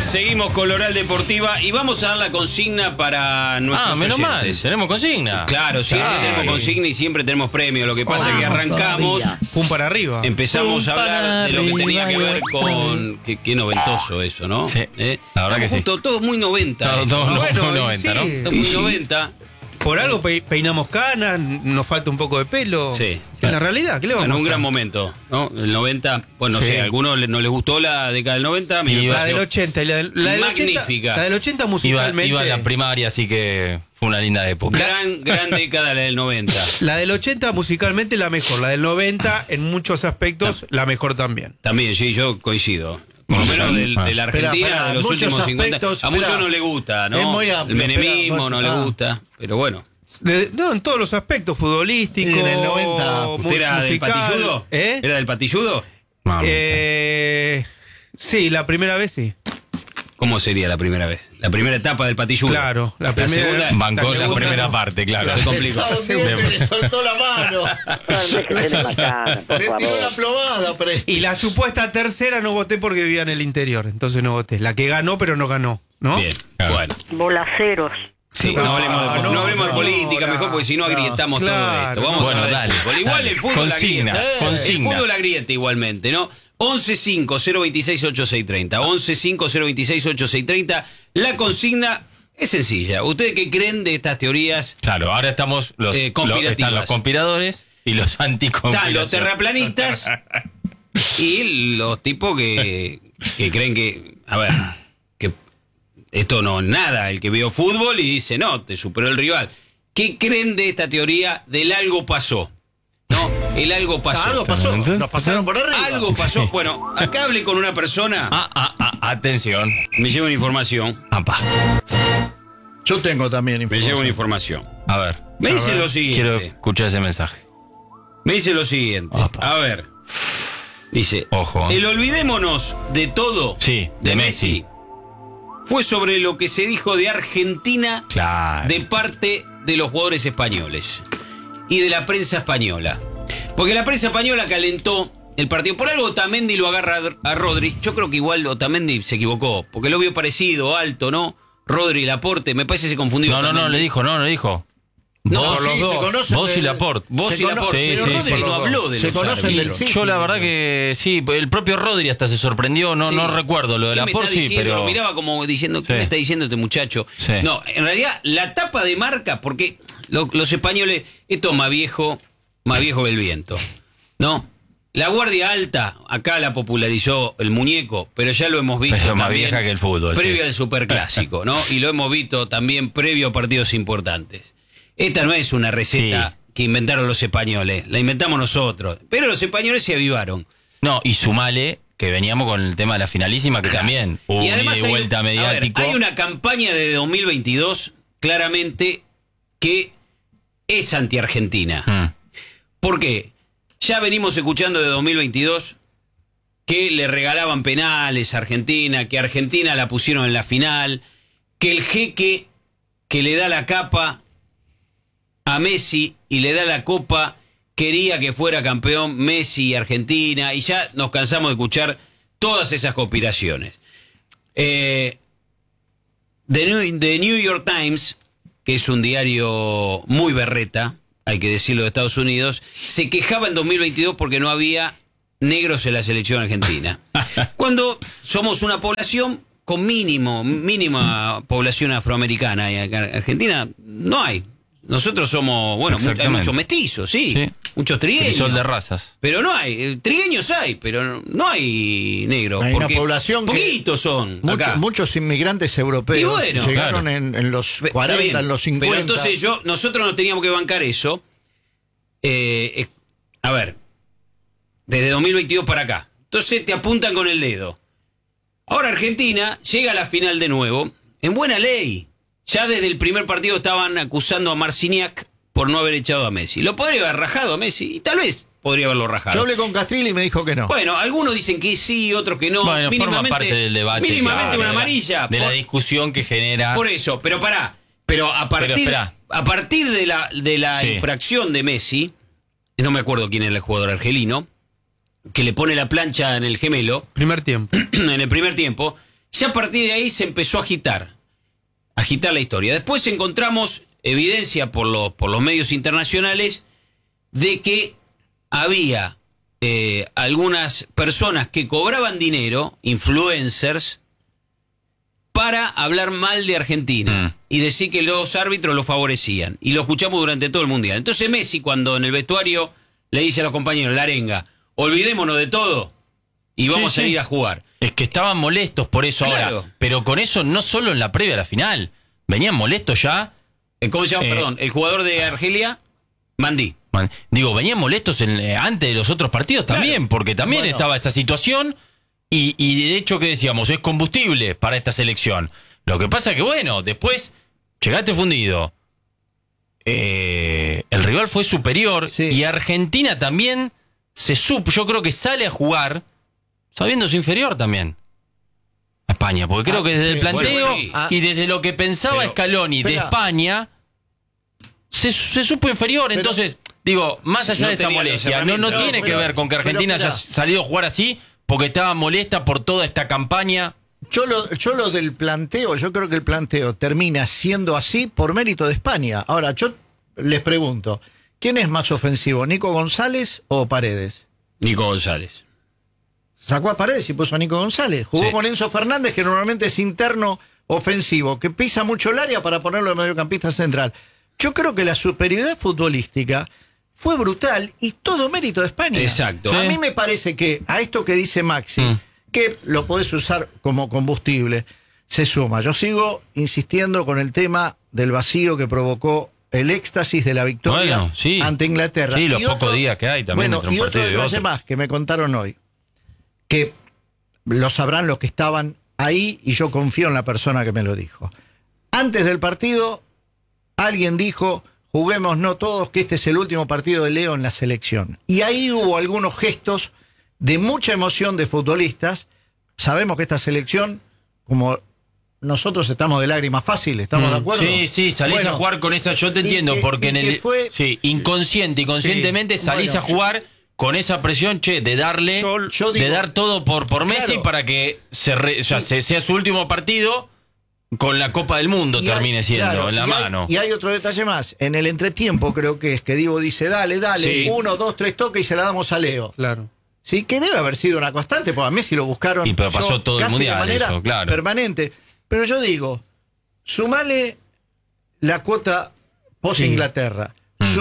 Seguimos con la Oral Deportiva y vamos a dar la consigna para nuestros menos mal, oyentes. tenemos consigna. Claro, siempre tenemos consigna y siempre tenemos premio. Lo que pasa es que arrancamos, Pum para arriba. empezamos a hablar de lo que tenía que ver con... Qué noventoso eso, ¿no? Sí, la verdad que sí. Todo muy 90. Todo Bueno, muy 90, ¿no? Todo muy 90. Por algo peinamos canas, nos falta un poco de pelo. Sí. En la realidad, ¿qué le vamos Bueno, a un hacer? gran momento, ¿no? El 90, bueno, no Sí. sé, a algunos no les gustó la década del 90. A mí me La pareció del 80 y la del 80. magnífica. La del 80 musicalmente. Iba a la primaria, así que fue una linda época. Gran década la del 90. La del 80 musicalmente la mejor. La del 90 en muchos aspectos la mejor también. También, sí, yo coincido. Por lo menos de la Argentina, Espera, de los muchos últimos 50. aspectos, A muchos espera. no le gusta, Es ¿no? muy amplio, El menemismo espera, no le gusta, pero bueno. No, en todos los aspectos, futbolístico, Sí, en el 90. ¿Usted era del musical. patilludo? ¿Eh? ¿Era del patilludo? Sí, la primera vez sí. ¿Cómo sería la primera vez? La primera etapa del patilludo. Claro, la primera- segunda, Bancó la segunda primera no. parte, claro. Se complicó. Le soltó la mano. Déjese la cara, por Le tiró favor. la plomada. Y la supuesta tercera no voté porque vivía en el interior, entonces no voté. La que ganó, pero no ganó, ¿no? Bien, Claro. bueno. Bolaceros. Sí, no hablemos de política, mejor, porque si no agrietamos todo claro, esto. Vamos bueno, a hablar dale, de fútbol. Igual dale. el fútbol Consigna, agrieta. consigna. El fútbol agrieta igualmente, ¿no? 11-5-026-8630. 11-5-026-8630. La consigna es sencilla. ¿Ustedes qué creen de estas teorías? Claro, ahora estamos Conspirativas. están los conspiradores y los anticonspiraciones. Están los terraplanistas y los tipos que creen que, a ver, que esto no nada, el que vio fútbol y dice, no, te superó el rival. ¿Qué creen de esta teoría del algo pasó? No, el algo pasó. Algo pasó. Nos pasaron por arriba. Algo pasó. Bueno, acá hablé con una persona, Atención. me lleva una información, Apa. Yo tengo también me información. lleva una información. A ver. Me dice lo Quiero siguiente. escuchar ese mensaje. Me dice lo siguiente. Apa. A ver. Dice, Ojo. el olvidémonos de todo Sí, de Messi. fue sobre lo que se dijo de Argentina Claro. de parte de los jugadores españoles y de la prensa española. Porque la prensa española calentó el partido. Por algo Otamendi lo agarra a Rodri. Yo creo que igual Otamendi se equivocó, porque lo vio parecido, alto, ¿no? Rodri y Laporte, me parece que se confundió. No, Otamendi. le dijo. No, Vos, sí, se conocen vos y del- Laporte. Vos se y Laporte. Sí, Pero sí, Rodri sí. no habló de Se los conocen del árbitros. sí. Yo la verdad que sí, el propio Rodri hasta se sorprendió, no Sí. recuerdo lo de ¿Qué me Laporte, está sí, diciendo? pero Lo miraba como diciendo, ¿qué Sí. me está diciendo este muchacho? Sí. No, en realidad, la tapa de marca, porque los españoles, esto es más viejo que el viento, ¿no? La Guardia Alta, acá la popularizó el muñeco, pero ya lo hemos visto Pero más también vieja que el fútbol, previo sí. al Superclásico, ¿no? Y lo hemos visto también previo a partidos importantes. Esta no es una receta que inventaron los españoles, la inventamos nosotros, pero los españoles se avivaron. no, y sumale que veníamos con el tema de la finalísima, que también hubo Y un además ida y vuelta a ver, mediático. hay una campaña de 2022 claramente que es anti-Argentina. ¿Por qué? Ya venimos escuchando de 2022 que le regalaban penales a Argentina, que Argentina la pusieron en la final, que el jeque que le da la capa a Messi y le da la copa quería que fuera campeón Messi y Argentina, y ya nos cansamos de escuchar todas esas conspiraciones. The New York Times, que es un diario muy berreta, hay que decirlo, de Estados Unidos, se quejaba en 2022 porque no había negros en la selección argentina. Cuando somos una población con mínima población afroamericana, y acá en Argentina no hay. Nosotros somos, bueno, hay Exactamente. muchos mestizos, sí, Sí. muchos trigueños. Sol de razas. Pero no hay, trigueños hay, pero no hay negros. Hay una porque población que- poquitos son acá. Muchos inmigrantes europeos Y bueno, llegaron claro. en los Está 40, bien, en los 50. Pero entonces nosotros no teníamos que bancar eso. A ver, desde 2022 para acá. Entonces te apuntan con el dedo. Ahora Argentina llega a la final de nuevo, en buena ley. Ya desde el primer partido estaban acusando a Marciniak por no haber echado a Messi. Lo podría haber rajado a Messi, y tal vez podría haberlo rajado. Yo hablé con Castrilli y me dijo que no. Bueno, algunos dicen que sí, otros que no. Bueno, forma parte del debate. Mínimamente claro, una de la- amarilla. De la discusión que genera. Por eso, pero pará. Pero a esperá. partir de la Sí. infracción de Messi, no me acuerdo quién era el jugador argelino, que le pone la plancha en el gemelo, Primer tiempo. en el primer tiempo, Ya a partir de ahí se empezó a agitar la historia. Después encontramos evidencia por los medios internacionales de que había algunas personas que cobraban dinero, influencers, para hablar mal de Argentina y decir que los árbitros lo favorecían. Y lo escuchamos durante todo el Mundial. Entonces Messi, cuando en el vestuario le dice a los compañeros, la arenga, olvidémonos de todo y vamos a ir a jugar. Es que estaban molestos por eso ahora. Pero con eso no solo en la previa a la final. Venían molestos ya. ¿Cómo se llama? Perdón, el jugador de Argelia, Mandí. Digo, venían molestos antes de los otros partidos también, porque también estaba esa situación. Y de hecho, ¿qué decíamos? Es combustible para esta selección. Lo que pasa que, bueno, después llegaste fundido. El rival fue superior y Argentina también yo creo que sale a jugar sabiéndose inferior también a España. Porque creo que desde el planteo y desde lo que pensaba Scaloni de España, se supo inferior. Entonces, digo, más allá de esa molestia, no tiene que ver con que Argentina haya salido a jugar así, porque estaba molesta por toda esta campaña. Yo lo del planteo, yo creo que el planteo termina siendo así por mérito de España. Ahora, yo les pregunto, ¿quién es más ofensivo, Nico González o Paredes? Nico González. Sacó a Paredes y puso a Nico González. Jugó con Enzo Fernández, que normalmente es interno ofensivo, que pisa mucho el área para ponerlo de mediocampista central. Yo creo que la superioridad futbolística fue brutal y todo mérito de España. Exacto. A mí me parece que a esto que dice Maxi, que lo podés usar como combustible, se suma. Yo sigo insistiendo con el tema del vacío que provocó el éxtasis de la victoria ante Inglaterra. Sí, los pocos días que hay también. Bueno, y otro detalle más que me contaron hoy, que lo sabrán los que estaban ahí y yo confío en la persona que me lo dijo. Antes del partido, alguien dijo: juguemos no todos, que este es el último partido de Leo en la selección. Y ahí hubo algunos gestos de mucha emoción de futbolistas. Sabemos que esta selección, como nosotros estamos de lágrimas fáciles, ¿estamos de acuerdo? Sí, salís a jugar con esa, yo te entiendo, porque inconsciente y conscientemente salís a jugar con esa presión, de darle, yo digo, de dar todo por Messi para que sea su último partido. Con la Copa del Mundo termine siendo en la mano. Y hay otro detalle más. En el entretiempo creo que es que Divo dice, dale, 1, 2, 3 toques y se la damos a Leo. Claro. Sí, que debe haber sido una constante, porque a Messi lo buscaron. Pero pasó todo el Mundial, de manera eso, claro. permanente. Pero yo digo, sumale la cuota post-Inglaterra.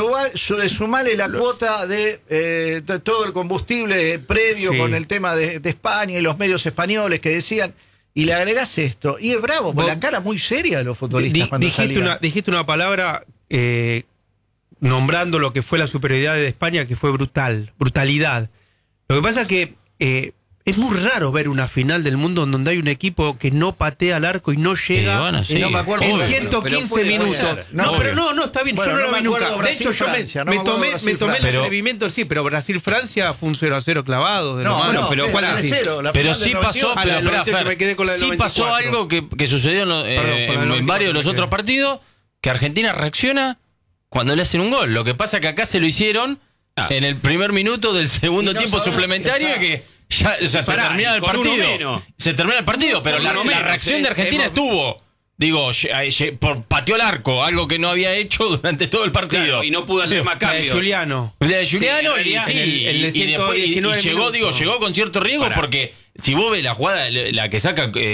Sumale la cuota de todo el combustible previo con el tema de España y los medios españoles que decían... Y le agregás esto, y es bravo, por la cara muy seria de los futbolistas cuando dijiste una palabra nombrando lo que fue la superioridad de España, que fue brutalidad. Lo que pasa es que es muy raro ver una final del mundo en donde hay un equipo que no patea al arco y no llega no me acuerdo, en 115 minutos. No, está bien, yo no lo vi nunca. De hecho, yo me tomé el atrevimiento, pero Brasil-Francia fue un 0-0 clavado. Pero sí pasó, sí pasó algo que sucedió en varios de los otros partidos, que Argentina reacciona cuando le hacen un gol. Lo que pasa que acá se lo hicieron en el primer minuto del segundo tiempo suplementario, que ya se termina el partido. Se termina el partido, pero la reacción de Argentina estuvo. Digo, pateó el arco, algo que no había hecho durante todo el partido. Claro, y no pudo hacer más cambios. De Juliano. Y llegó con cierto riesgo, porque si vos ves la jugada, la que saca